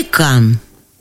Великан.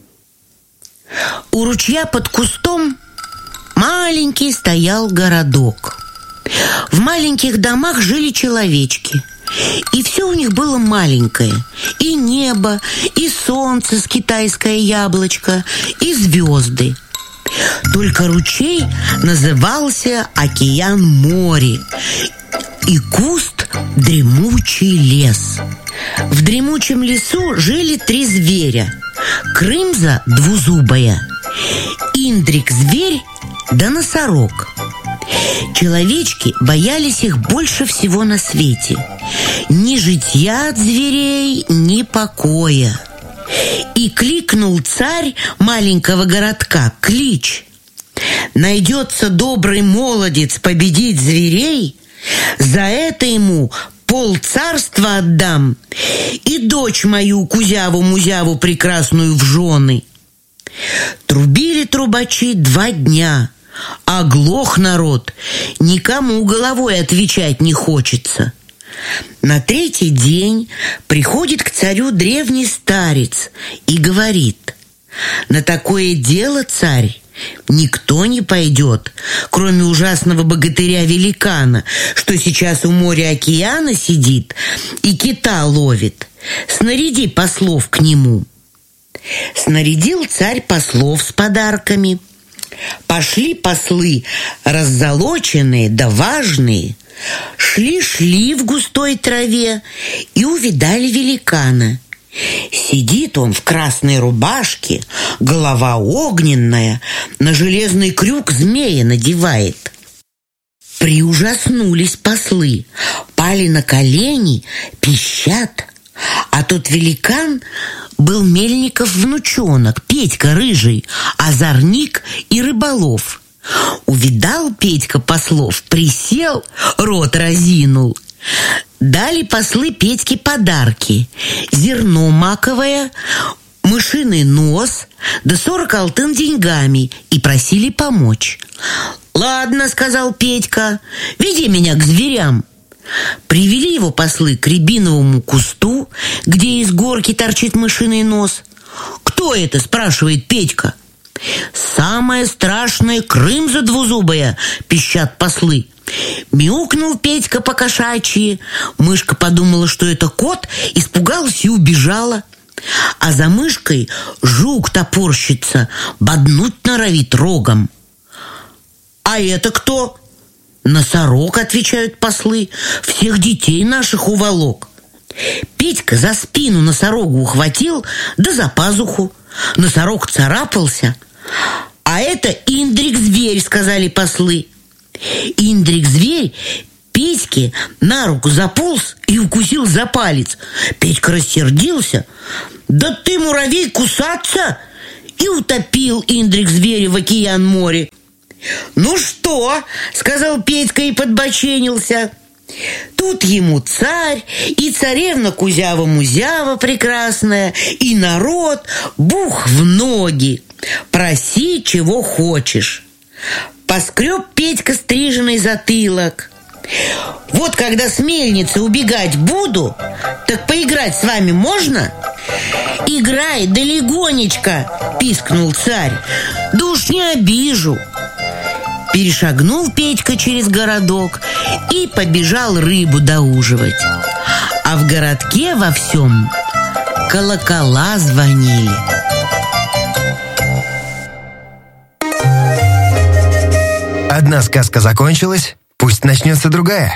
У ручья под кустом маленький стоял городок. В маленьких домах жили человечки. И все у них было маленькое. И небо, и солнце с китайское яблочко, и звезды. Только ручей назывался Океан-море, и куст — дремучий лес. В дремучем лесу жили 3 зверя: Крымза двузубая, Индрик-зверь да носорог. Человечки боялись их больше всего на свете. Ни житья от зверей, ни покоя. И кликнул царь маленького городка клич: найдется добрый молодец победить зверей, за это ему полцарства отдам и дочь мою Кузяву-Музяву прекрасную в жены. Трубили трубачи 2 дня, оглох народ, никому головой отвечать не хочется. На 3-й день приходит к царю древний старец и говорит: на такое дело, царь, никто не пойдет, кроме ужасного богатыря-великана, что сейчас у моря океана сидит и кита ловит. Снаряди послов к нему. Снарядил царь послов с подарками. Пошли послы раззолоченные да важные. Шли в густой траве и увидали великана. Сидит он в красной рубашке, голова огненная, на железный крюк змея надевает. Приужаснулись послы, пали на колени, пищат. А тот великан был Мельников внучонок, Петька рыжий, озорник и рыболов. Увидал Петька послов, присел, рот разинул. Дали послы Петьке подарки: зерно маковое, мышиный нос, да 40 алтын деньгами, и просили помочь. «Ладно, — сказал Петька, — веди меня к зверям». Привели его послы к рябиновому кусту, где из горки торчит мышиный нос. «Кто это?» — спрашивает Петька. «Самая страшная Крымза двузубая», — пищат послы. Мяукнул Петька по-кошачьи. Мышка подумала, что это кот, испугалась и убежала. А за мышкой жук топорщится, боднуть норовит рогом. «А это кто?» «Носорог», — отвечают послы, — «всех детей наших уволок». Петька за спину носорогу ухватил, да за пазуху. Носорог царапался. «А это Индрик-зверь», — сказали послы. Индрик-зверь Петьке на руку заполз и укусил за палец. Петька рассердился. «Да ты, муравей, кусаться!» И утопил Индрик-зверя в Океан-море. «Ну что?» — сказал Петька и подбоченился. Тут ему царь и царевна Кузява-Музява прекрасная, и народ бух в ноги. Проси, чего хочешь. Поскреб Петька стриженный затылок. «Вот когда с мельницы убегать буду, так поиграть с вами можно?» «Играй, да легонечко!» — пискнул царь. «Да уж не обижу!» Перешагнул Петька через городок и побежал рыбу доуживать. А в городке во всем колокола звонили. Одна сказка закончилась, пусть начнется другая.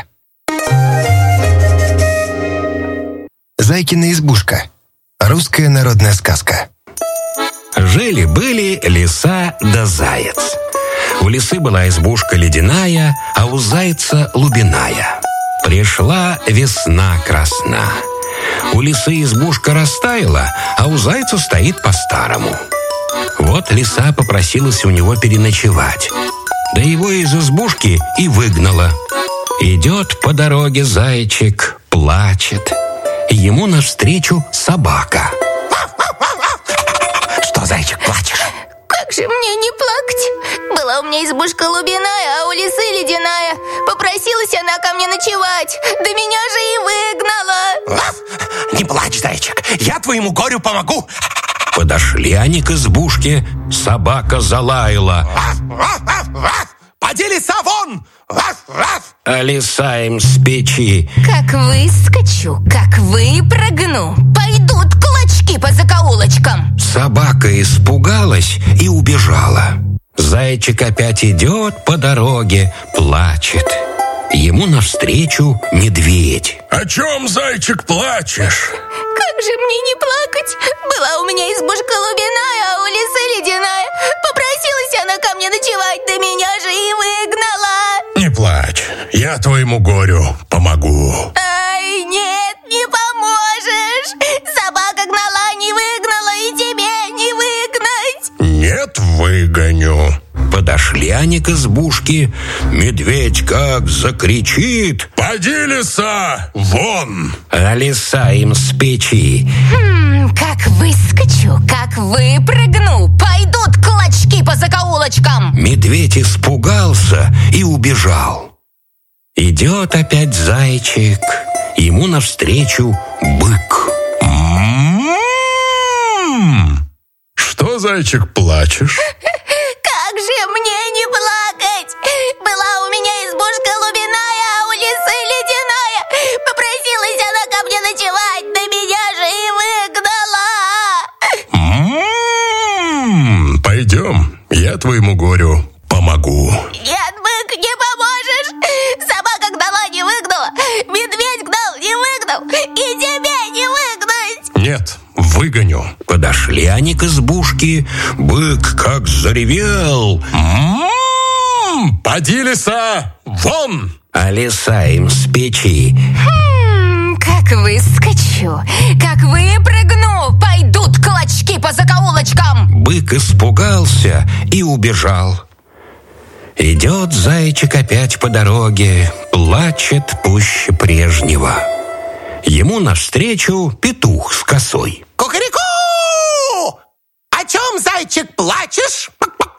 Зайкина избушка. Русская народная сказка. Жили-были лиса да заяц. У лисы была избушка ледяная, а у зайца лубиная. Пришла весна красна. У лисы избушка растаяла, а у зайца стоит по-старому. Вот лиса попросилась у него переночевать. Да его из избушки и выгнала. Идет по дороге зайчик, плачет. Ему навстречу собака. Что, зайчик, плачешь? Как же мне не плакать? Была у меня избушка лубиная, а у лисы ледяная. Попросилась она ко мне ночевать, да меня же и выгнала. Не плачь, зайчик, я твоему горю помогу. Подошли они к избушке, собака залаяла. Поди, лиса, вон! А лиса им с печи: как выскочу, как выпрыгну, пойдут клочки по закоулочкам. Собака испугалась и убежала. Зайчик опять идет по дороге, плачет. Ему навстречу медведь. О чем, зайчик, плачешь? Как же мне не плакать? Была у меня избушка лубяная, а у лисы ледяная. Попросилась она ко мне ночевать, да меня же и выгнала. Не плачь, я твоему горю помогу. Ай, нет, не поможешь. Собака гнала, не выгнала, и тебе не выгнать. Нет, выгоню. Подошли они к избушке. Медведь как закричит: поди, лиса, вон! А лиса им с печи: как выскочу, как выпрыгну, пойдут клочки по закоулочкам. Медведь испугался и убежал. Идет опять зайчик, ему навстречу бык. Что, зайчик, плачешь? Как же мне не плакать? Была у меня избушка лубяная, а у лисы ледяная. Попросилась она ко мне ночевать, да меня же и выгнала. Пойдем, я твоему горю помогу. Нет, бык, не поможешь. Собака гнала, не выгнала. Медведь гнал, не выгнал. И тебе не выгнать. Нет, выгоню. Подошли они к избушке. Бык как заревел: поди, лиса, вон! А лиса им с печи: как выскочу, как выпрыгну, пойдут клочки по закоулочкам. Бык испугался и убежал. Идет зайчик опять по дороге, плачет пуще прежнего. Ему навстречу петух с косой. Кукареку! О чем, зайчик, плачешь?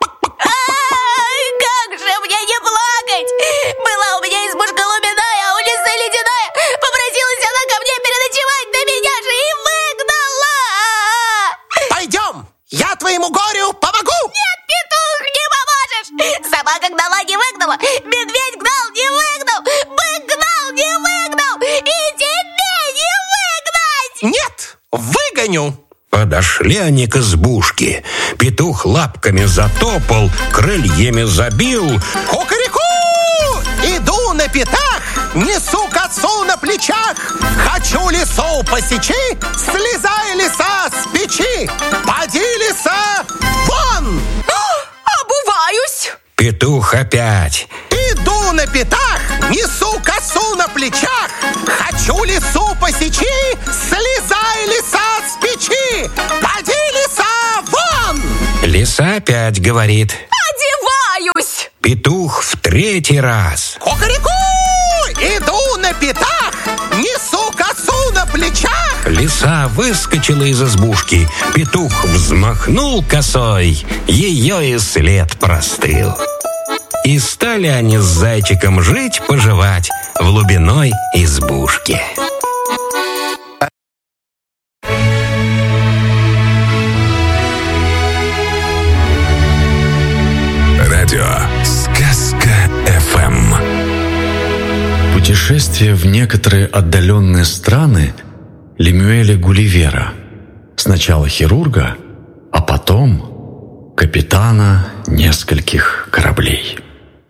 Ай, как же мне не плакать? Была у меня избушка лубяная, а у лисы ледяная. Попросилась она ко мне переночевать, да меня же и выгнала. Пойдем, я твоему горю помогу. Нет, петух, не поможешь. Собака гнала, не выгнала. Медведь гнал, не выгнал. Бык гнал, не выгнал. И тебе не выгнать. Нет, выгоню. Подошли они к избушке. Петух лапками затопал, крыльями забил. Кукареку! Иду на пятах, несу косу на плечах. Хочу лису посечи, слезай, лиса, с печи. Поди, лиса, вон! Обуваюсь. Петух опять: иду на пятах, несу косу на плечах. Хочу лису посечи, слезай, лиса, с печи. Поди, лиса, вон! Лиса опять говорит: одеваюсь. Петух в третий раз: кукареку! Иду на пятах, несу косу на плечах. Лиса выскочила из избушки. Петух взмахнул косой, ее и след простыл. И стали они с зайчиком жить-поживать в лубяной избушке. Радио «Сказка ФМ». Путешествие в некоторые отдаленные страны Лемюэля Гулливера. Сначала хирурга, а потом капитана нескольких кораблей.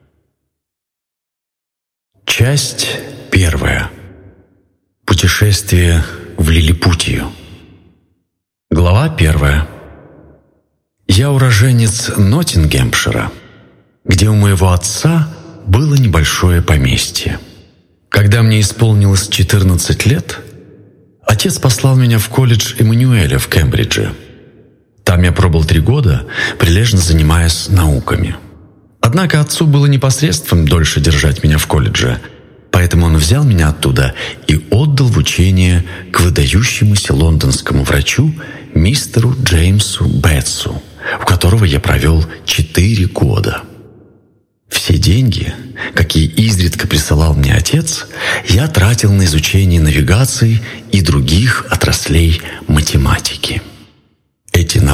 Часть первая. Путешествие в Лилипутию. Глава первая. Я уроженец Ноттингемшира, где у моего отца было небольшое поместье. Когда мне исполнилось 14 лет, отец послал меня в колледж Эммануэля в Кембридже. Там я пробыл 3 года, прилежно занимаясь науками. Однако отцу было непосредством дольше держать меня в колледже, поэтому он взял меня оттуда и отдал в учение к выдающемуся лондонскому врачу мистеру Джеймсу Бетсу, у которого я провел 4 года. Все деньги, какие изредка присылал мне отец, я тратил на изучение навигации и других отраслей математики. Эти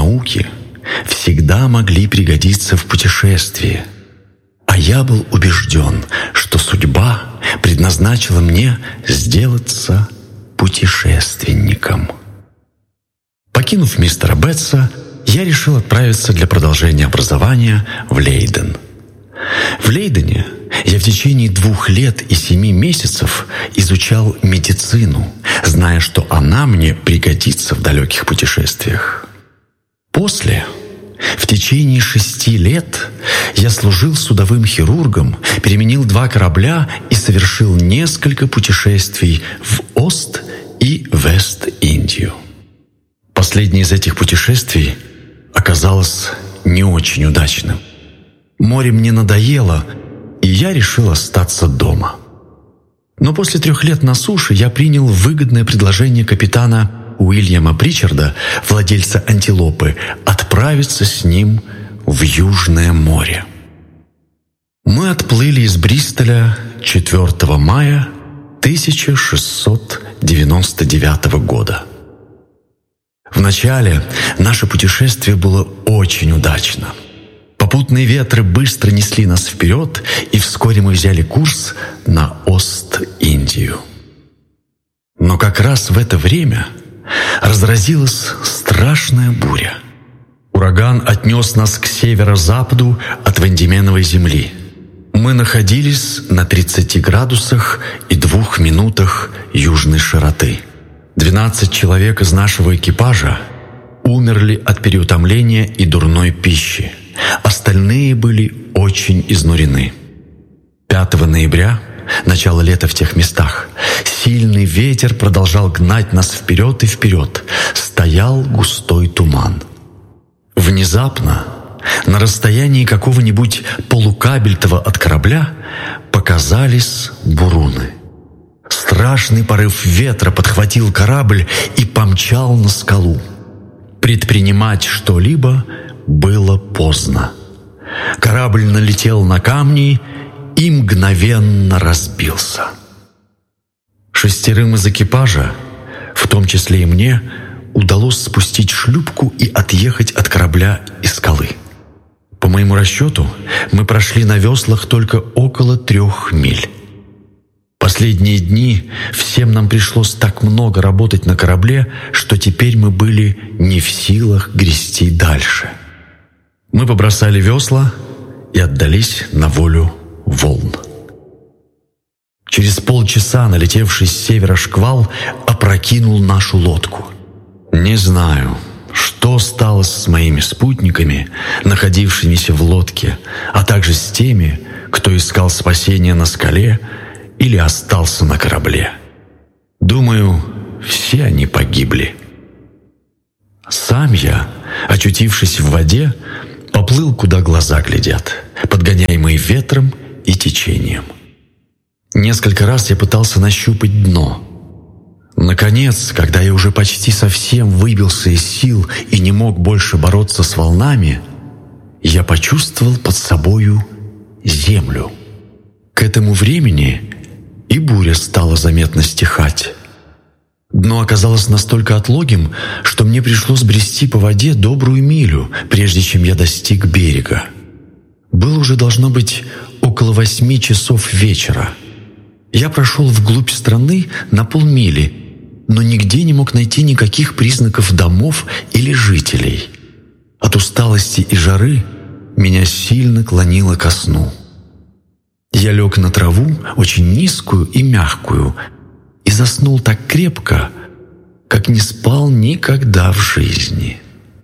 науки всегда могли пригодиться в путешествии. А я был убежден, что судьба предназначила мне сделаться путешественником. Покинув мистера Бетса, я решил отправиться для продолжения образования в Лейден. В Лейдене я в течение 2 лет и 7 месяцев изучал медицину, зная, что она мне пригодится в далеких путешествиях. После, в течение 6 лет, я служил судовым хирургом, переменил 2 корабля и совершил несколько путешествий в Ост- и Вест-Индию. Последнее из этих путешествий оказалось не очень удачным. Море мне надоело, и я решил остаться дома. Но после 3 лет на суше я принял выгодное предложение капитана Уильяма Причарда, владельца «Антилопы», отправиться с ним в Южное море. Мы отплыли из Бристоля 4 мая 1699 года. Вначале наше путешествие было очень удачно. Попутные ветры быстро несли нас вперед, и вскоре мы взяли курс на Ост-Индию. Но как раз в это время разразилась страшная буря. Ураган отнес нас к северо-западу от Вандеменовой земли. Мы находились на 30 градусах и 2 минутах южной широты. 12 человек из нашего экипажа умерли от переутомления и дурной пищи. Остальные были очень изнурены. 5 ноября, начало лета в тех местах, сильный ветер продолжал гнать нас вперед и вперед. Стоял густой туман. Внезапно, на расстоянии какого-нибудь полукабельтова от корабля, показались буруны. Страшный порыв ветра подхватил корабль и помчал на скалу. Предпринимать что-либо было поздно. Корабль налетел на камни и мгновенно разбился. 6 из экипажа, в том числе и мне, удалось спустить шлюпку и отъехать от корабля и скалы. По моему расчету, мы прошли на веслах только около 3 миль. Последние дни всем нам пришлось так много работать на корабле, что теперь мы были не в силах грести дальше. Мы побросали весла и отдались на волю волн. Через полчаса налетевший с севера шквал опрокинул нашу лодку. Не знаю, что стало с моими спутниками, находившимися в лодке, а также с теми, кто искал спасения на скале или остался на корабле. Думаю, все они погибли. Сам я, очутившись в воде, поплыл, куда глаза глядят, подгоняемый ветром и течением. Несколько раз я пытался нащупать дно. Наконец, когда я уже почти совсем выбился из сил и не мог больше бороться с волнами, я почувствовал под собою землю. К этому времени и буря стала заметно стихать. Дно оказалось настолько отлогим, что мне пришлось брести по воде добрую милю, прежде чем я достиг берега. Было уже, должно быть, около 8 часов вечера. Я прошел вглубь страны на полмили, но нигде не мог найти никаких признаков домов или жителей. От усталости и жары меня сильно клонило ко сну. Я лег на траву, очень низкую и мягкую, и заснул так крепко, как не спал никогда в жизни.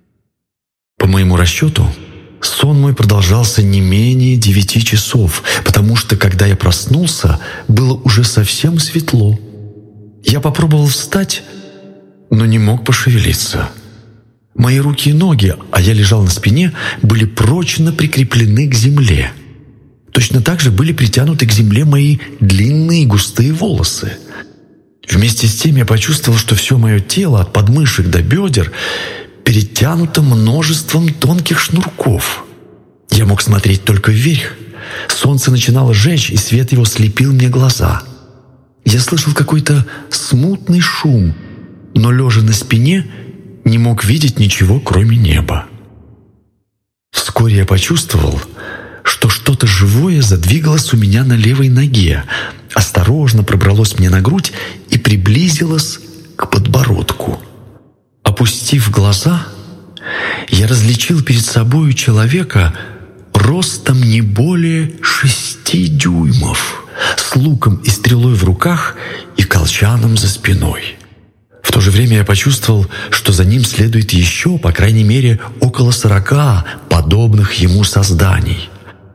По моему расчету, сон мой продолжался не менее 9 часов, потому что, когда я проснулся, было уже совсем светло. Я попробовал встать, но не мог пошевелиться. Мои руки и ноги, а я лежал на спине, были прочно прикреплены к земле. Точно так же были притянуты к земле мои длинные густые волосы. Вместе с тем я почувствовал, что все мое тело, от подмышек до бедер, перетянуто множеством тонких шнурков. Я мог смотреть только вверх. Солнце начинало жечь, и свет его слепил мне глаза. Я слышал какой-то смутный шум, но, лежа на спине, не мог видеть ничего, кроме неба. Вскоре я почувствовал, что что-то живое задвигалось у меня на левой ноге, осторожно пробралось мне на грудь и приблизилось к подбородку. Опустив глаза, я различил перед собою человека ростом не более 6 дюймов, с луком и стрелой в руках и колчаном за спиной. В то же время я почувствовал, что за ним следует еще, по крайней мере, около 40 подобных ему созданий.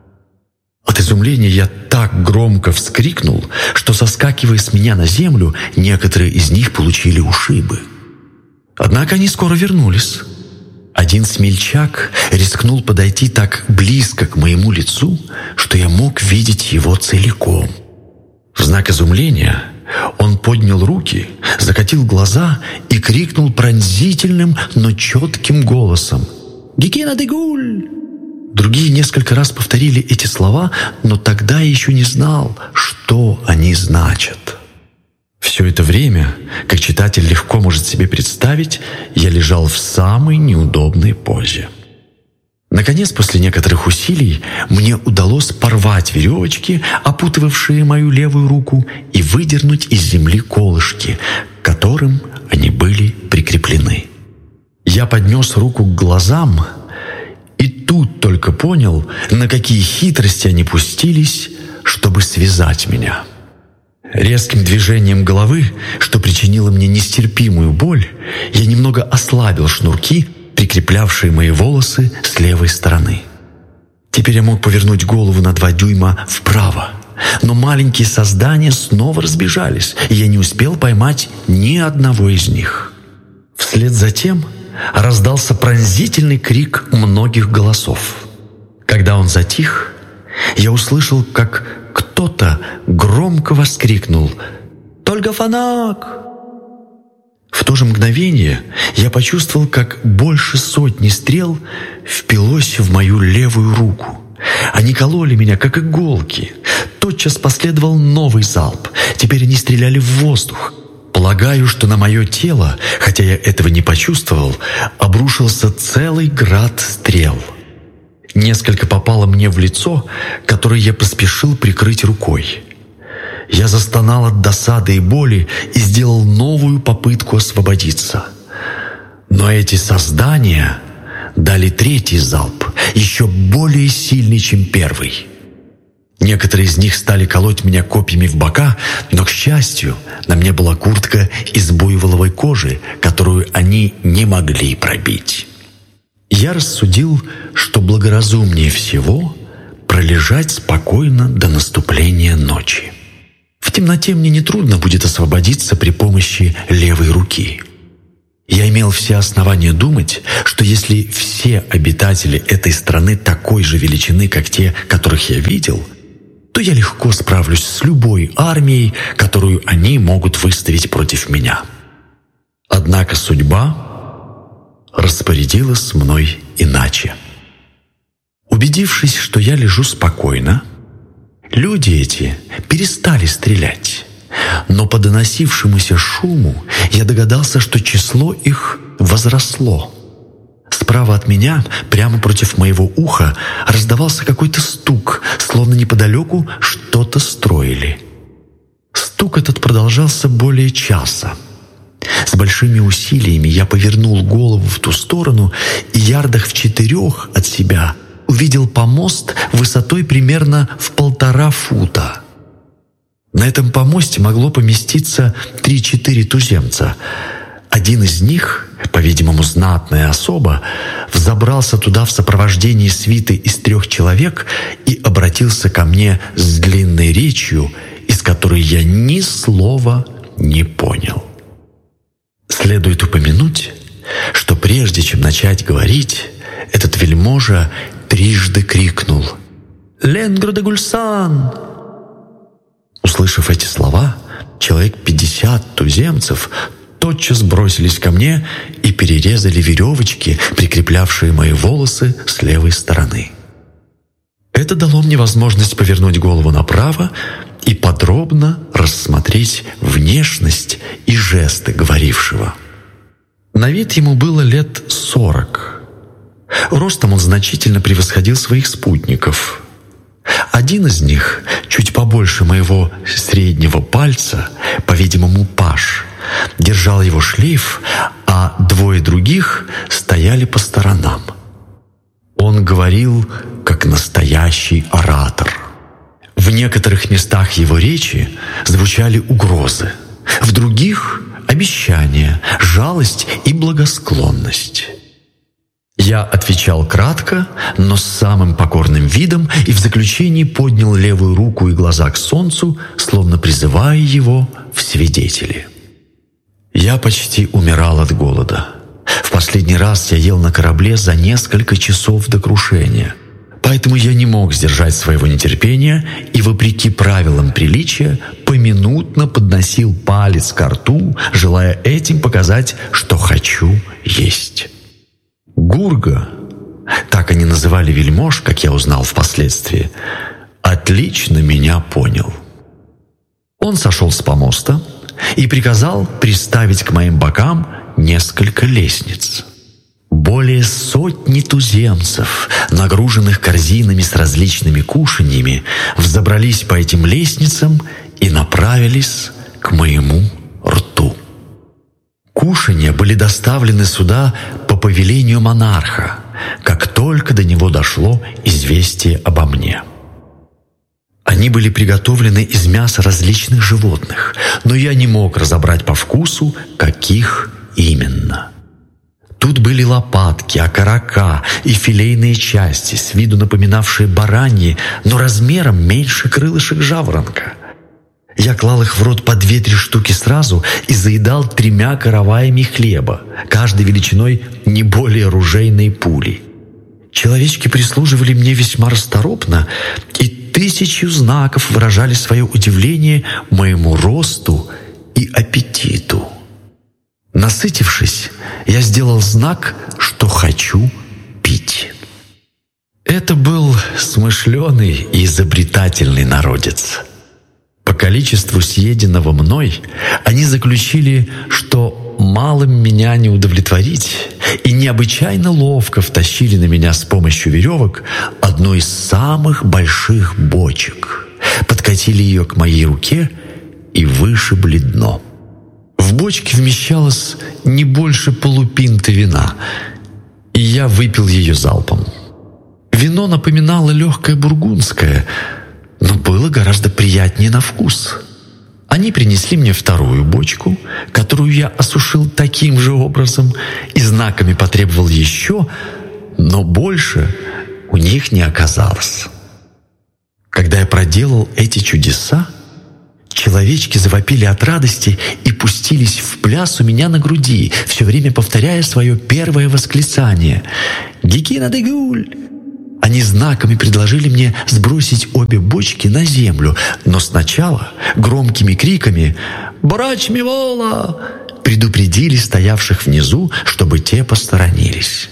От изумления я так громко вскрикнул, что, соскакивая с меня на землю, некоторые из них получили ушибы. Однако они скоро вернулись. Один смельчак рискнул подойти так близко к моему лицу, что я мог видеть его целиком. В знак изумления он поднял руки, закатил глаза и крикнул пронзительным, но четким голосом: «Гикена де Гуль!». Другие несколько раз повторили эти слова, но тогда я еще не знал, что они значат. Все это время, как читатель легко может себе представить, я лежал в самой неудобной позе. Наконец, после некоторых усилий, мне удалось порвать веревочки, опутывавшие мою левую руку, и выдернуть из земли колышки, к которым они были прикреплены. Я поднес руку к глазам и тут только понял, на какие хитрости они пустились, чтобы связать меня. Резким движением головы, что причинило мне нестерпимую боль, я немного ослабил шнурки, прикреплявшие мои волосы с левой стороны. Теперь я мог повернуть голову на 2 дюйма вправо, но маленькие создания снова разбежались, и я не успел поймать ни одного из них. Вслед за тем раздался пронзительный крик многих голосов. Когда он затих, я услышал, как кто-то громко воскликнул: «Только фанак!». В то же мгновение я почувствовал, как больше 100 стрел впилось в мою левую руку. Они кололи меня, как иголки. Тотчас последовал новый залп. Теперь они стреляли в воздух. Полагаю, что на мое тело, хотя я этого не почувствовал, обрушился целый град стрел. Несколько попало мне в лицо, которое я поспешил прикрыть рукой. Я застонал от досады и боли и сделал новую попытку освободиться. Но эти создания дали 3-й залп, еще более сильный, чем первый. Некоторые из них стали колоть меня копьями в бока, но, к счастью, на мне была куртка из буйволовой кожи, которую они не могли пробить. Я рассудил, что благоразумнее всего пролежать спокойно до наступления ночи. В темноте мне нетрудно будет освободиться при помощи левой руки. Я имел все основания думать, что если все обитатели этой страны такой же величины, как те, которых я видел, то я легко справлюсь с любой армией, которую они могут выставить против меня. Однако судьба распорядилась мной иначе. Убедившись, что я лежу спокойно, люди эти перестали стрелять, но по доносившемуся шуму я догадался, что число их возросло. Справа от меня, прямо против моего уха, раздавался какой-то стук, словно неподалеку что-то строили. Стук этот продолжался более часа. С большими усилиями я повернул голову в ту сторону и ярдах в 4 от себя увидел помост высотой примерно в 1,5 фута. На этом помосте могло поместиться 3-4 туземца. Один из них, по-видимому, знатная особа, взобрался туда в сопровождении свиты из 3 человек и обратился ко мне с длинной речью, из которой я ни слова не понял. Следует упомянуть, что прежде чем начать говорить, этот вельможа трижды крикнул: «Ленгро де Гульсан!». Услышав эти слова, человек 50 туземцев тотчас бросились ко мне и перерезали веревочки, прикреплявшие мои волосы с левой стороны. Это дало мне возможность повернуть голову направо и подробно рассмотреть внешность и жесты говорившего. На вид ему было лет 40. Ростом он значительно превосходил своих спутников. Один из них, чуть побольше моего среднего пальца, по-видимому, паж, держал его шлейф, а двое других стояли по сторонам. Он говорил, как настоящий оратор. В некоторых местах его речи звучали угрозы, в других — обещания, жалость и благосклонность. Я отвечал кратко, но с самым покорным видом, и в заключении поднял левую руку и глаза к солнцу, словно призывая его в свидетели. Я почти умирал от голода. В последний раз я ел на корабле за несколько часов до крушения. Поэтому я не мог сдержать своего нетерпения и, вопреки правилам приличия, поминутно подносил палец ко рту, желая этим показать, что хочу есть. Гурга, так они называли вельмож, как я узнал впоследствии, отлично меня понял. Он сошел с помоста и приказал приставить к моим бокам несколько лестниц. Более сотни туземцев, нагруженных корзинами с различными кушаньями, взобрались по этим лестницам и направились к моему рту. Кушанья были доставлены сюда по повелению монарха, как только до него дошло известие обо мне. Они были приготовлены из мяса различных животных, но я не мог разобрать по вкусу, каких именно. Тут были лопатки, окорока и филейные части, с виду напоминавшие бараньи, но размером меньше крылышек жаворонка. Я клал их в рот по 2-3 штуки сразу и заедал 3 караваями хлеба, каждой величиной не более ружейной пули. Человечки прислуживали мне весьма расторопно и 1000 знаков выражали свое удивление моему росту и аппетиту. Насытившись, я сделал знак, что хочу пить. Это был смышленый и изобретательный народец. По количеству съеденного мной они заключили, что малым меня не удовлетворить, и необычайно ловко втащили на меня с помощью веревок одну из самых больших бочек, подкатили ее к моей руке и вышибли дно. В бочке вмещалось не больше полупинты вина, и я выпил ее залпом. Вино напоминало легкое бургундское, но было гораздо приятнее на вкус. Они принесли мне вторую бочку, которую я осушил таким же образом, и знаками потребовал еще, но больше у них не оказалось. Когда я проделал эти чудеса, человечки завопили от радости и пустились в пляс у меня на груди, все время повторяя свое первое восклицание «Гекина де Гуль!». Они знаками предложили мне сбросить обе бочки на землю, но сначала громкими криками «Брач Мивола!» предупредили стоявших внизу, чтобы те посторонились.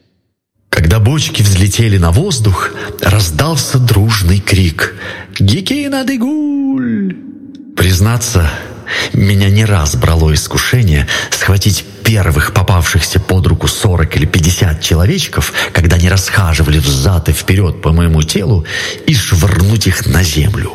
Когда бочки взлетели на воздух, раздался дружный крик «Гекина де Гуль!». Признаться, меня не раз брало искушение схватить первых попавшихся под руку 40 или 50 человечков, когда они расхаживали взад и вперед по моему телу, и швырнуть их на землю.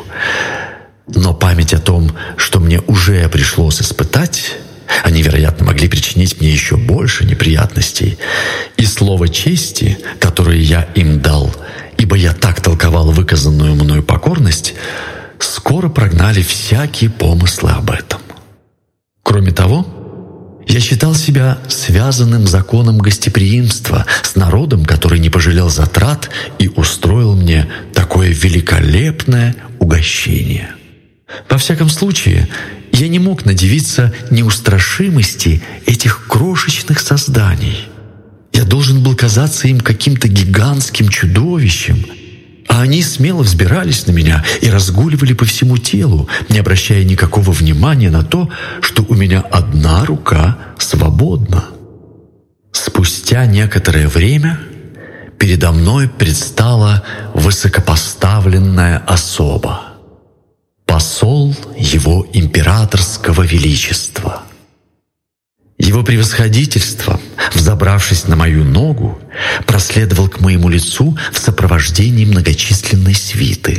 Но память о том, что мне уже пришлось испытать, они, вероятно, могли причинить мне еще больше неприятностей, и слово чести, которое я им дал, ибо я так толковал выказанную мною покорность, скоро прогнали всякие помыслы об этом. Кроме того, я считал себя связанным законом гостеприимства с народом, который не пожалел затрат и устроил мне такое великолепное угощение. Во всяком случае, я не мог надивиться неустрашимости этих крошечных созданий. Я должен был казаться им каким-то гигантским чудовищем, а они смело взбирались на меня и разгуливали по всему телу, не обращая никакого внимания на то, что у меня одна рука свободна. Спустя некоторое время передо мной предстала высокопоставленная особа, посол его императорского величества. Его превосходительство, взобравшись на мою ногу, проследовал к моему лицу в сопровождении многочисленной свиты.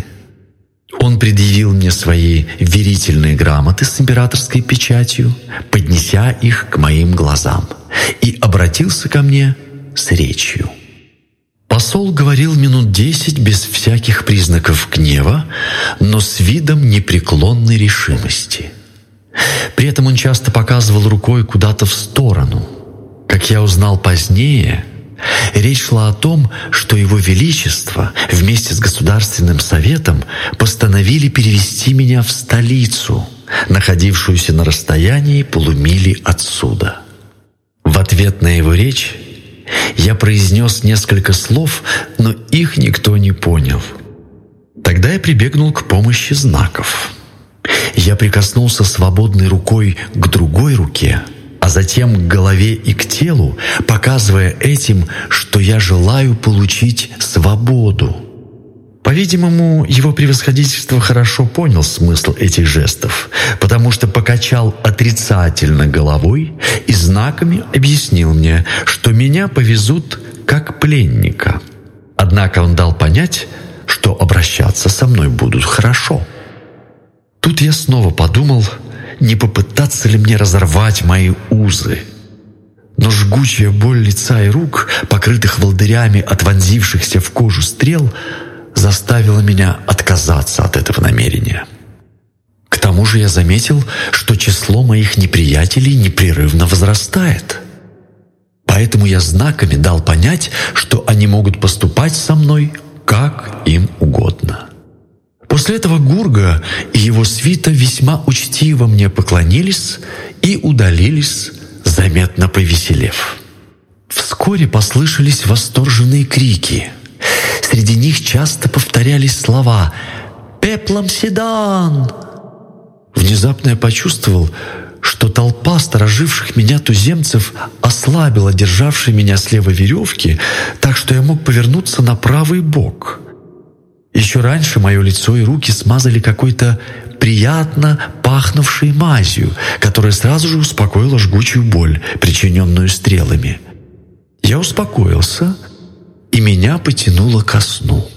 Он предъявил мне свои верительные грамоты с императорской печатью, поднеся их к моим глазам, и обратился ко мне с речью. Посол говорил минут 10 без всяких признаков гнева, но с видом непреклонной решимости. При этом он часто показывал рукой куда-то в сторону. Как я узнал позднее, речь шла о том, что Его Величество вместе с Государственным Советом постановили перевести меня в столицу, находившуюся на расстоянии полумили отсюда. В ответ на его речь я произнес несколько слов, но их никто не понял. Тогда я прибегнул к помощи знаков. Я прикоснулся свободной рукой к другой руке, а затем к голове и к телу, показывая этим, что я желаю получить свободу. По-видимому, его превосходительство хорошо понял смысл этих жестов, потому что покачал отрицательно головой и знаками объяснил мне, что меня повезут как пленника. Однако он дал понять, что обращаться со мной будут хорошо. Тут я снова подумал, не попытаться ли мне разорвать мои узы. Но жгучая боль лица и рук, покрытых волдырями от вонзившихся в кожу стрел, заставила меня отказаться от этого намерения. К тому же я заметил, что число моих неприятелей непрерывно возрастает. Поэтому я знаками дал понять, что они могут поступать со мной как им угодно. После этого Гурга и его свита весьма учтиво мне поклонились и удалились, заметно повеселев. Вскоре послышались восторженные крики. Среди них часто повторялись слова «Пеплом седан!». Внезапно я почувствовал, что толпа стороживших меня туземцев ослабила державшей меня слева веревки, так что я мог повернуться на правый бок. Еще раньше мое лицо и руки смазали какой-то приятно пахнувшей мазью, которая сразу же успокоила жгучую боль, причиненную стрелами. Я успокоился, и меня потянуло ко сну.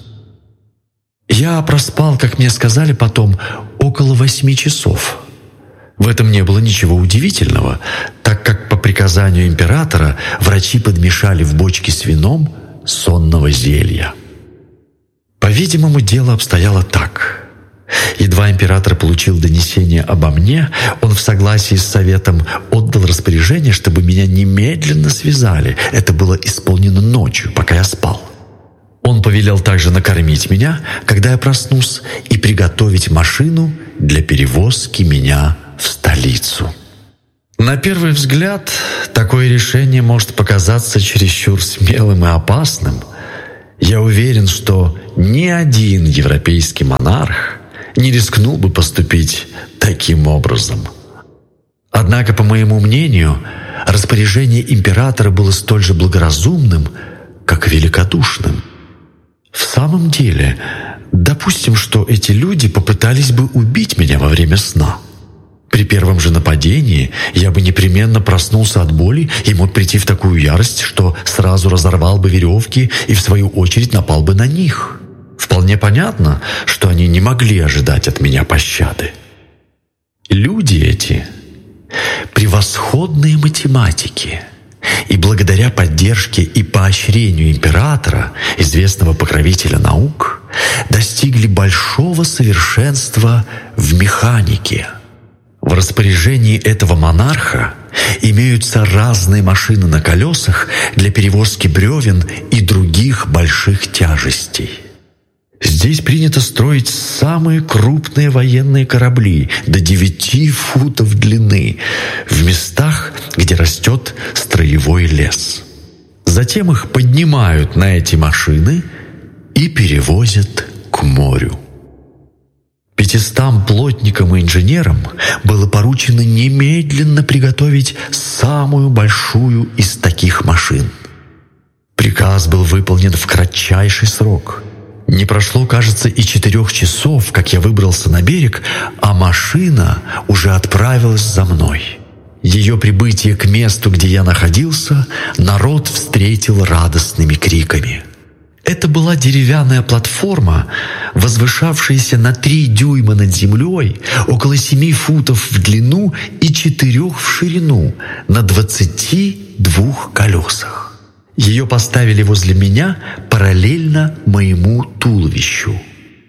Я проспал, как мне сказали потом, около 8 часов. В этом не было ничего удивительного, так как по приказанию императора врачи подмешали в бочки с вином сонного зелья. По-видимому, дело обстояло так. Едва император получил донесение обо мне, он в согласии с советом отдал распоряжение, чтобы меня немедленно связали. Это было исполнено ночью, пока я спал. Он повелел также накормить меня, когда я проснусь, и приготовить машину для перевозки меня в столицу. На первый взгляд, такое решение может показаться чересчур смелым и опасным. Я уверен, что ни один европейский монарх не рискнул бы поступить таким образом. Однако, по моему мнению, распоряжение императора было столь же благоразумным, как и великодушным. В самом деле, допустим, что эти люди попытались бы убить меня во время сна. При первом же нападении я бы непременно проснулся от боли и мог прийти в такую ярость, что сразу разорвал бы веревки и в свою очередь напал бы на них. Вполне понятно, что они не могли ожидать от меня пощады. Люди эти — превосходные математики, и благодаря поддержке и поощрению императора, известного покровителя наук, достигли большого совершенства в механике. В распоряжении этого монарха имеются разные машины на колесах для перевозки бревен и других больших тяжестей. Здесь принято строить самые крупные военные корабли до 9 футов длины в местах, где растет строевой лес. Затем их поднимают на эти машины и перевозят к морю. 500 плотникам и инженерам было поручено немедленно приготовить самую большую из таких машин. Приказ был выполнен в кратчайший срок. Не прошло, кажется, и 4 часов, как я выбрался на берег, а машина уже отправилась за мной. ее прибытие к месту, где я находился, народ встретил радостными криками. Это была деревянная платформа, возвышавшаяся на 3 дюйма над землей, около 7 футов в длину и 4 в ширину, на 22 колесах. Ее поставили возле меня параллельно моему туловищу.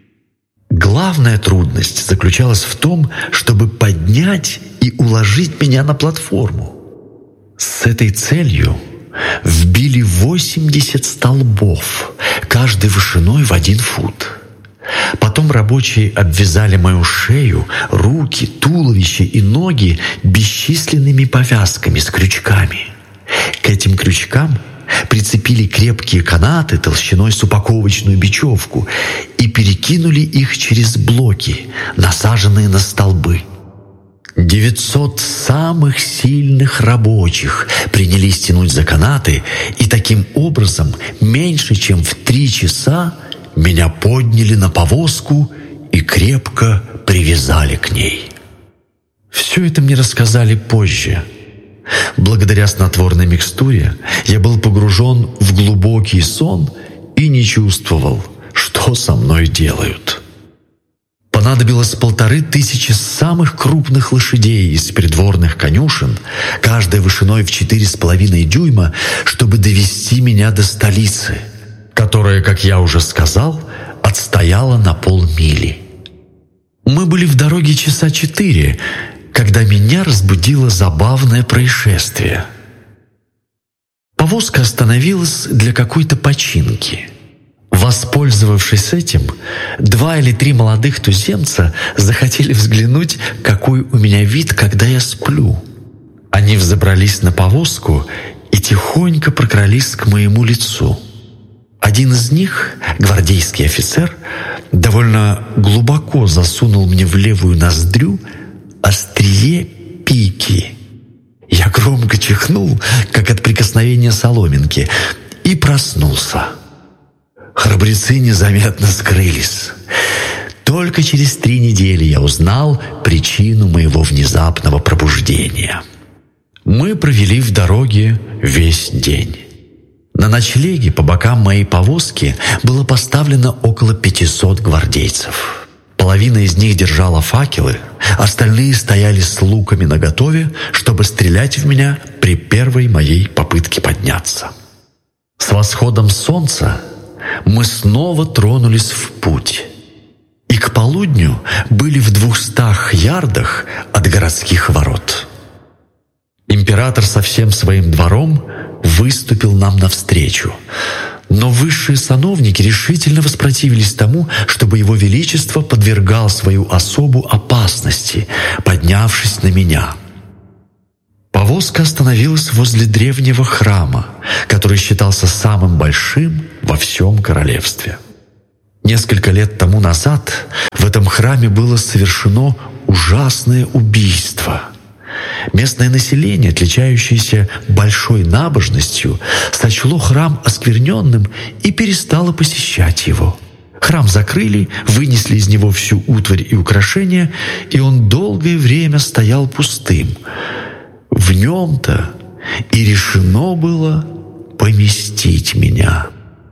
Главная трудность заключалась в том, чтобы поднять и уложить меня на платформу. С этой целью вбили 80 столбов, каждый вышиной в 1 фут. Потом рабочие обвязали мою шею, руки, туловище и ноги бесчисленными повязками с крючками. К этим крючкам прицепили крепкие канаты толщиной с упаковочную бечевку и перекинули их через блоки, насаженные на столбы. 900 самых сильных рабочих принялись тянуть за канаты, и таким образом меньше чем в 3 часа меня подняли на повозку и крепко привязали к ней. Все это мне рассказали позже. Благодаря снотворной микстуре я был погружен в глубокий сон и не чувствовал, что со мной делают. Понадобилось 1500 самых крупных лошадей из придворных конюшен, каждая вышиной в 4,5 дюйма, чтобы довести меня до столицы, которая, как я уже сказал, отстояла на полмили. Мы были в дороге часа 4, когда меня разбудило забавное происшествие. Повозка остановилась для какой-то починки. Воспользовавшись этим, 2 или 3 молодых туземца захотели взглянуть, какой у меня вид, когда я сплю. Они взобрались на повозку и тихонько прокрались к моему лицу. Один из них, гвардейский офицер, довольно глубоко засунул мне в левую ноздрю острие пики. Я громко чихнул, как от прикосновения соломинки, и проснулся. Храбрецы незаметно скрылись. Только через 3 недели я узнал причину моего внезапного пробуждения. Мы провели в дороге весь день. На ночлеге по бокам моей повозки было поставлено около 500 гвардейцев. Половина из них держала факелы, остальные стояли с луками наготове, чтобы стрелять в меня при первой моей попытке подняться. С восходом солнца мы снова тронулись в путь, и к полудню были в 200 ярдах от городских ворот. Император со всем своим двором выступил нам навстречу, но высшие сановники решительно воспротивились тому, чтобы его величество подвергал свою особу опасности, поднявшись на меня. Повозка остановилась возле древнего храма, который считался самым большим во всем королевстве. Несколько лет тому назад в этом храме было совершено ужасное убийство. Местное население, отличающееся большой набожностью, сочло храм оскверненным и перестало посещать его. Храм закрыли, вынесли из него всю утварь и украшения, и он долгое время стоял пустым. В нем-то и решено было поместить меня.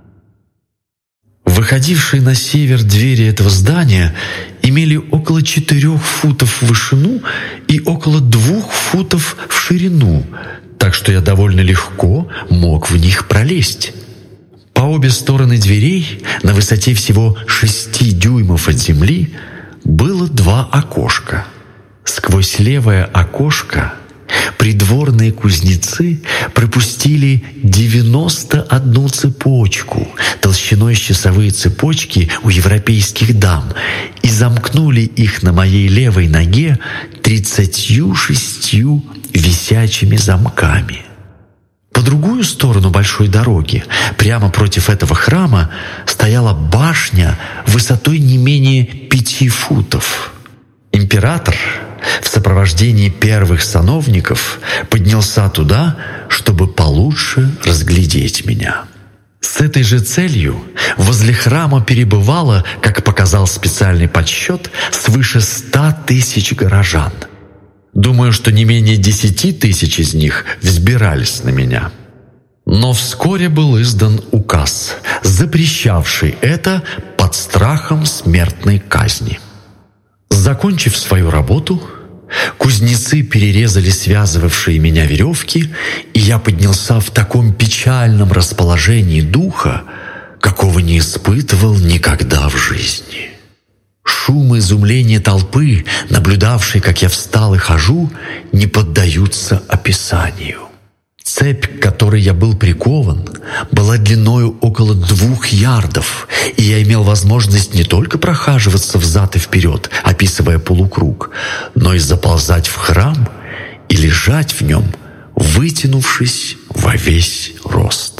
Выходившие на север двери этого здания имели около 4 футов в вышину и около 2 футов в ширину, так что я довольно легко мог в них пролезть. По обе стороны дверей, на высоте всего 6 дюймов от земли, было 2 окошка. Сквозь левое окошко придворные кузнецы пропустили 91 цепочку толщиной с часовые цепочки у европейских дам и замкнули их на моей левой ноге 36 висячими замками. По другую сторону большой дороги, прямо против этого храма, стояла башня высотой не менее 5 футов. Император в сопровождении первых сановников поднялся туда, чтобы получше разглядеть меня. С этой же целью возле храма перебывало, как показал специальный подсчет, свыше 100 000 горожан. Думаю, что не менее 10 тысяч из них взбирались на меня. Но вскоре был издан указ, запрещавший это под страхом смертной казни. Закончив свою работу, кузнецы перерезали связывавшие меня веревки, и я поднялся в таком печальном расположении духа, какого не испытывал никогда в жизни. Шум и изумление толпы, наблюдавшей, как я встал и хожу, не поддаются описанию. Цепь, к которой я был прикован, была длиною около 2 ярдов, и я имел возможность не только прохаживаться взад и вперед, описывая полукруг, но и заползать в храм и лежать в нем, вытянувшись во весь рост.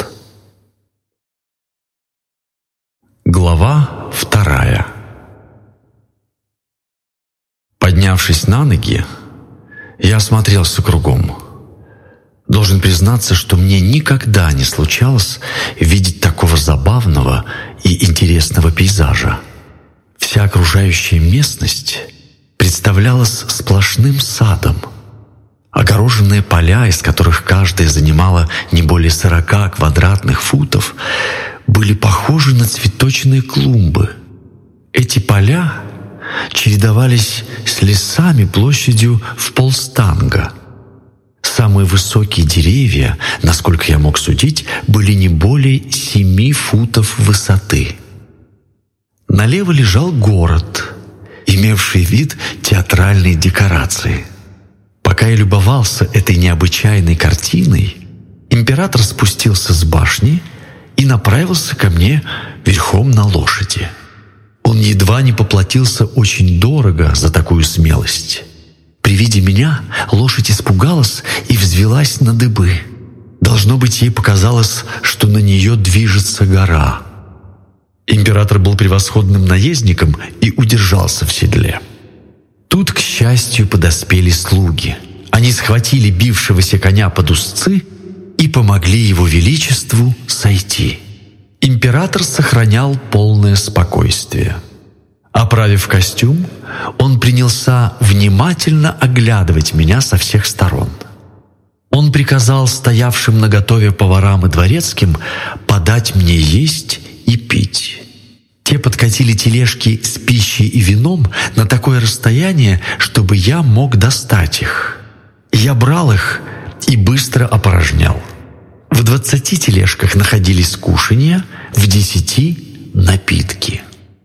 Глава 2. Поднявшись на ноги, я осмотрелся кругом. Должен признаться, что мне никогда не случалось видеть такого забавного и интересного пейзажа. Вся окружающая местность представлялась сплошным садом. Огороженные поля, из которых каждая занимала не более 40 квадратных футов, были похожи на цветочные клумбы. Эти поля чередовались с лесами площадью в полстанга. Самые высокие деревья, насколько я мог судить, были не более 7 футов высоты. Налево лежал город, имевший вид театральной декорации. Пока я любовался этой необычайной картиной, император спустился с башни и направился ко мне верхом на лошади. Он едва не поплатился очень дорого за такую смелость. При виде меня лошадь испугалась и взвилась на дыбы. Должно быть, ей показалось, что на нее движется гора. Император был превосходным наездником и удержался в седле. Тут, к счастью, подоспели слуги. Они схватили бившегося коня под узцы и помогли его величеству сойти. Император сохранял полное спокойствие. Оправив костюм, он принялся внимательно оглядывать меня со всех сторон. Он приказал стоявшим наготове поварам и дворецким подать мне есть и пить. Те подкатили тележки с пищей и вином на такое расстояние, чтобы я мог достать их. Я брал их и быстро опорожнял. В 20 тележках находились кушанья, в 10 — напитки.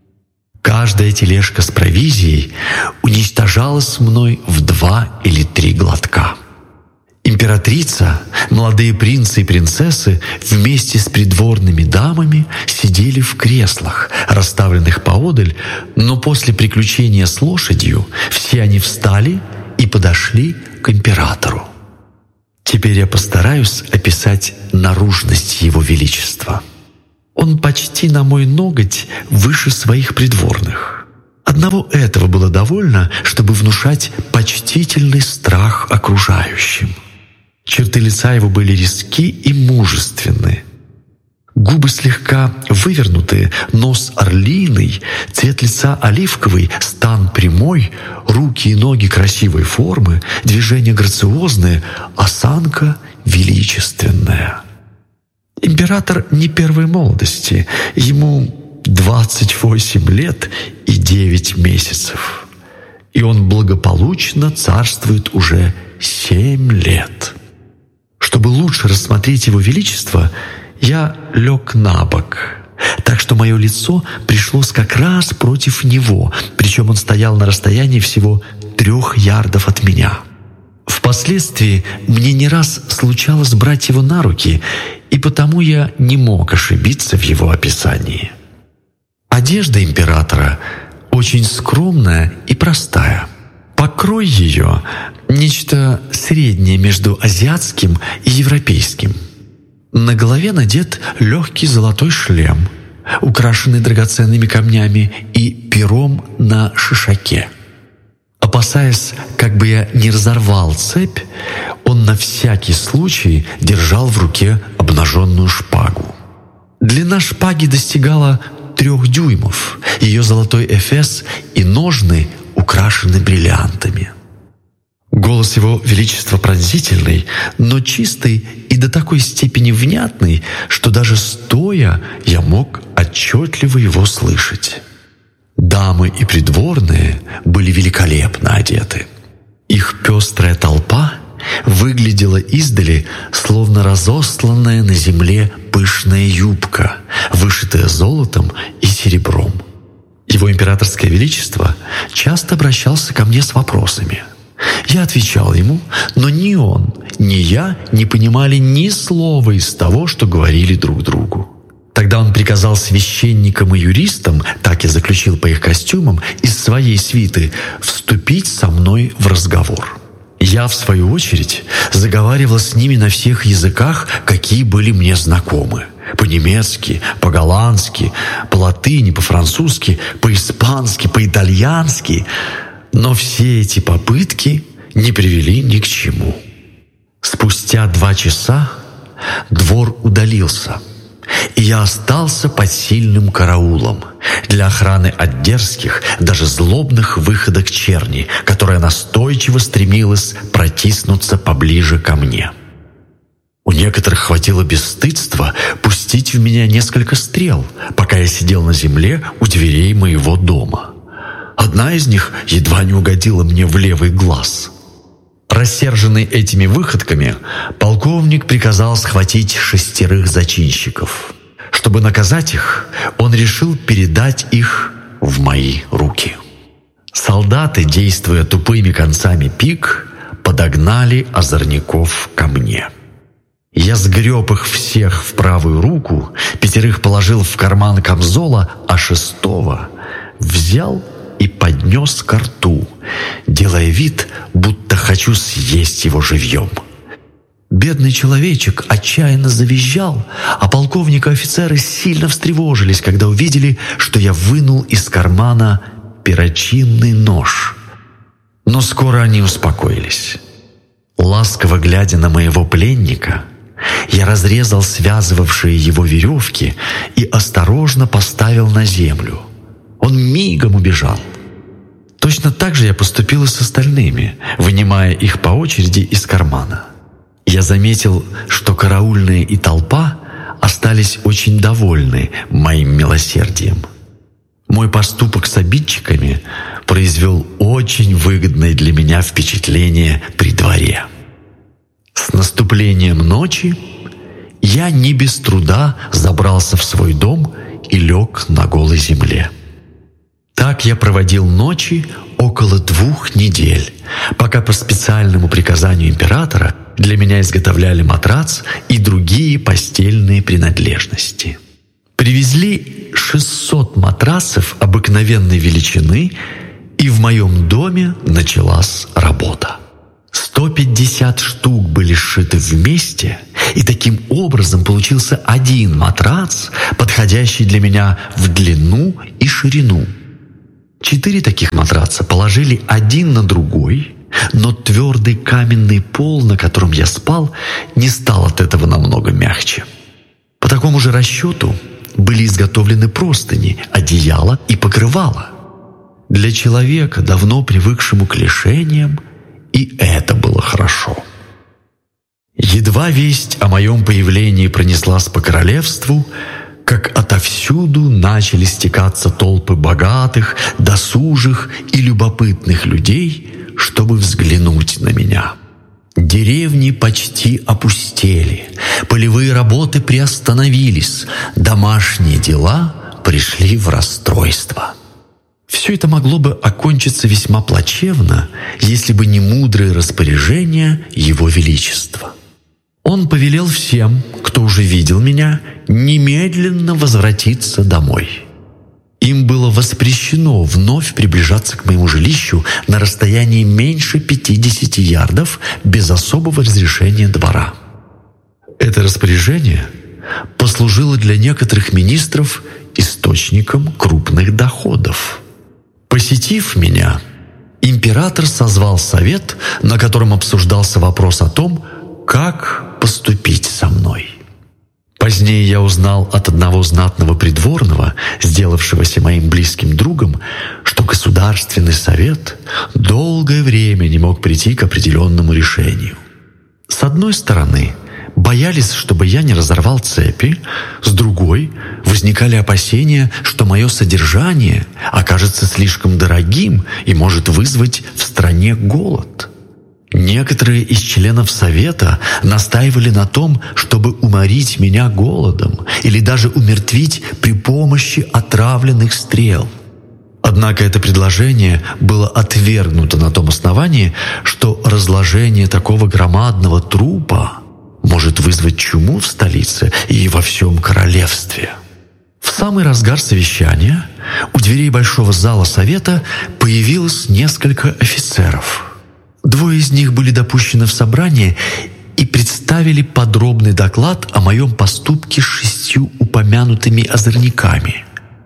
Каждая тележка с провизией уничтожалась мной в 2 или 3 глотка. Императрица, молодые принцы и принцессы вместе с придворными дамами сидели в креслах, расставленных поодаль, но после приключения с лошадью все они встали и подошли к императору. Теперь я постараюсь описать наружность Его Величества. Он почти на мой ноготь выше своих придворных. Одного этого было довольно, чтобы внушать почтительный страх окружающим. Черты лица его были резки и мужественны. Губы слегка вывернутые, нос орлиный, цвет лица оливковый, стан прямой, руки и ноги красивой формы, движения грациозные, осанка величественная. Император не первой молодости, ему 28 лет и 9 месяцев, и он благополучно царствует уже 7 лет. Чтобы лучше рассмотреть Его Величество, я лег на бок, так что мое лицо пришлось как раз против него, причем он стоял на расстоянии всего 3 ярдов от меня. Впоследствии мне не раз случалось брать его на руки, и потому я не мог ошибиться в его описании. Одежда императора очень скромная и простая. Покрой ее — нечто среднее между азиатским и европейским. На голове надет легкий золотой шлем, украшенный драгоценными камнями и пером на шишаке. Опасаясь, как бы я не разорвал цепь, он на всякий случай держал в руке обнаженную шпагу. Длина шпаги достигала 3 дюймов, ее золотой эфес и ножны украшены бриллиантами. Голос его величества пронзительный, но чистый и до такой степени внятный, что даже стоя я мог отчетливо его слышать. Дамы и придворные были великолепно одеты. Их пестрая толпа выглядела издали, словно разосланная на земле пышная юбка, вышитая золотом и серебром. Его императорское величество часто обращался ко мне с вопросами. Я отвечал ему, но ни он, ни я не понимали ни слова из того, что говорили друг другу. Тогда он приказал священникам и юристам, так я заключил по их костюмам, из своей свиты, вступить со мной в разговор. Я, в свою очередь, заговаривал с ними на всех языках, какие были мне знакомы. По-немецки, по-голландски, по-латыни, по-французски, по-испански, по-итальянски. Но все эти попытки не привели ни к чему. Спустя 2 часа двор удалился, и я остался под сильным караулом для охраны от дерзких, даже злобных выходок черни, которая настойчиво стремилась протиснуться поближе ко мне. У некоторых хватило бесстыдства пустить в меня несколько стрел, пока я сидел на земле у дверей моего дома. Одна из них едва не угодила мне в левый глаз. Рассерженный этими выходками, полковник приказал схватить 6 зачинщиков. Чтобы наказать их, он решил передать их в мои руки. Солдаты, действуя тупыми концами пик, подогнали озорников ко мне. Я сгреб их всех в правую руку, 5 положил в карман камзола, а 6 взял и поднес ко рту, делая вид, будто хочу съесть его живьем. Бедный человечек отчаянно завизжал, а полковник и офицеры сильно встревожились, когда увидели, что я вынул из кармана перочинный нож. Но скоро они успокоились. Ласково глядя на моего пленника, я разрезал связывавшие его веревки и осторожно поставил на землю. Он мигом убежал. Точно так же я поступил и с остальными, вынимая их по очереди из кармана. Я заметил, что караульные и толпа остались очень довольны моим милосердием. Мой поступок с обидчиками произвел очень выгодное для меня впечатление при дворе. С наступлением ночи я не без труда забрался в свой дом и лег на голой земле. Так я проводил ночи около 2 недель, пока по специальному приказанию императора для меня изготовляли матрац и другие постельные принадлежности. Привезли 600 матрасов обыкновенной величины, и в моем доме началась работа. 150 штук были сшиты вместе, и таким образом получился один матрац, подходящий для меня в длину и ширину. 4 таких матраца положили один на другой, но твердый каменный пол, на котором я спал, не стал от этого намного мягче. По такому же расчету были изготовлены простыни, одеяло и покрывало. Для человека, давно привыкшему к лишениям, и это было хорошо. Едва весть о моем появлении пронеслась по королевству, как отовсюду начали стекаться толпы богатых, досужих и любопытных людей, чтобы взглянуть на меня. Деревни почти опустели, полевые работы приостановились, домашние дела пришли в расстройство. Все это могло бы окончиться весьма плачевно, если бы не мудрые распоряжения Его Величества. Он повелел всем, кто уже видел меня, немедленно возвратиться домой. Им было воспрещено вновь приближаться к моему жилищу на расстоянии меньше 50 ярдов без особого разрешения двора. Это распоряжение послужило для некоторых министров источником крупных доходов. Посетив меня, император созвал совет, на котором обсуждался вопрос о том, как поступить со мной. Позднее я узнал от одного знатного придворного, сделавшегося моим близким другом, что Государственный совет долгое время не мог прийти к определенному решению. С одной стороны, боялись, чтобы я не разорвал цепи, с другой возникали опасения, что мое содержание окажется слишком дорогим и может вызвать в стране голод. Некоторые из членов Совета настаивали на том, чтобы уморить меня голодом или даже умертвить при помощи отравленных стрел. Однако это предложение было отвергнуто на том основании, что разложение такого громадного трупа может вызвать чуму в столице и во всем королевстве. В самый разгар совещания у дверей большого зала Совета появилось несколько офицеров. Двое из них были допущены в собрание и представили подробный доклад о моем поступке с 6 упомянутыми озорниками.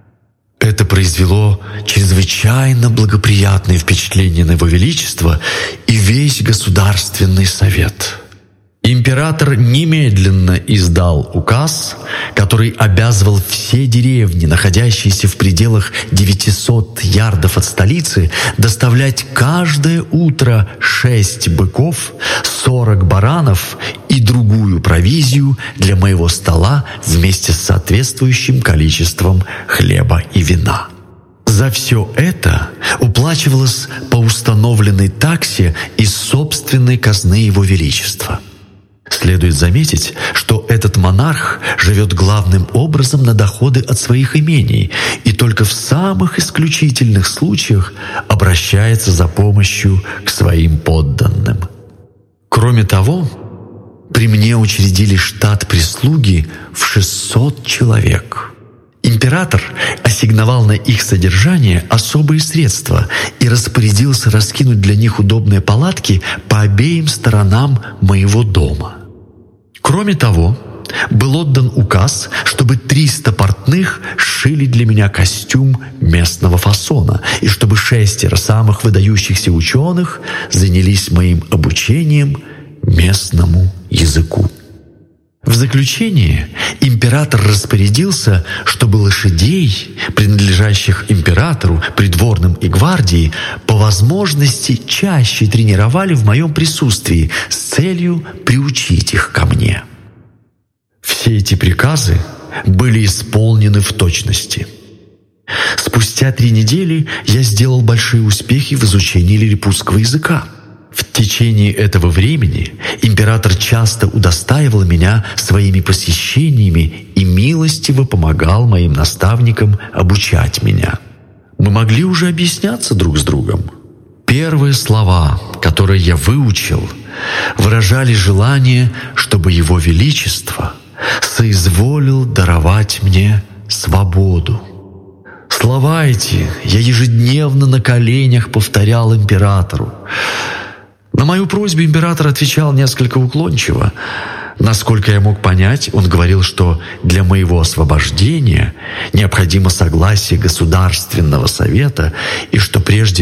Это произвело чрезвычайно благоприятное впечатление на Его Величество и весь Государственный Совет. Император немедленно издал указ, который обязывал все деревни, находящиеся в пределах 900 ярдов от столицы, доставлять каждое утро 6 быков, 40 баранов и другую провизию для моего стола вместе с соответствующим количеством хлеба и вина. За все это уплачивалось по установленной таксе из собственной казны Его Величества. Следует заметить, что этот монарх живет главным образом на доходы от своих имений и только в самых исключительных случаях обращается за помощью к своим подданным. Кроме того, при мне учредили штат прислуги в 600 человек. Император ассигновал на их содержание особые средства и распорядился раскинуть для них удобные палатки по обеим сторонам моего дома. Кроме того, был отдан указ, чтобы 300 портных сшили для меня костюм местного фасона, и чтобы 6 самых выдающихся ученых занялись моим обучением местному языку. В заключение император распорядился, чтобы лошадей, принадлежащих императору, придворным и гвардии, по возможности чаще тренировали в моем присутствии с целью приучить их ко мне. Все эти приказы были исполнены в точности. Спустя 3 недели я сделал большие успехи в изучении лилипутского языка. В течение этого времени император часто удостаивал меня своими посещениями и милостиво помогал моим наставникам обучать меня. Мы могли уже объясняться друг с другом. Первые слова, которые я выучил, выражали желание, чтобы Его Величество соизволил даровать мне свободу. Слова эти я ежедневно на коленях повторял императору. На мою просьбу император отвечал несколько уклончиво. Насколько я мог понять, он говорил, что для моего освобождения необходимо согласие Государственного Совета и что прежде